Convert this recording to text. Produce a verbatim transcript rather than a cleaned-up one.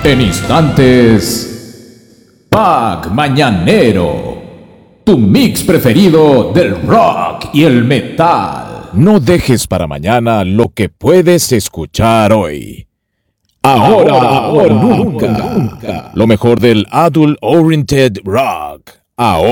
En instantes, Pack Mañanero, tu mix preferido del rock y el metal. No dejes para mañana lo que puedes escuchar hoy. Ahora, ahora o nunca. nunca. Lo mejor del Adult Oriented Rock. Ahora.